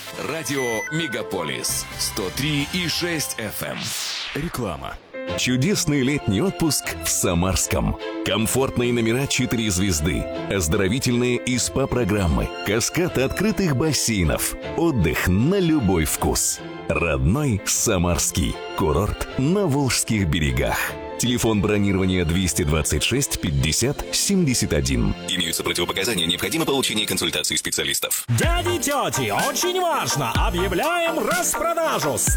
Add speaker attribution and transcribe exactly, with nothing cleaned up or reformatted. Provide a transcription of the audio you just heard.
Speaker 1: Радио Мегаполис сто три и шесть эф эм. Реклама.
Speaker 2: Чудесный летний отпуск в Самарском. Комфортные номера четыре звезды, оздоровительные и СПА-программы, каскад открытых бассейнов, отдых на любой вкус. Родной Самарский курорт на Волжских берегах. Телефон бронирования двести двадцать шесть пятьдесят семьдесят один. Имеются противопоказания, необходимо получение консультации специалистов.
Speaker 3: Дяди и тети, очень важно! Объявляем распродажу!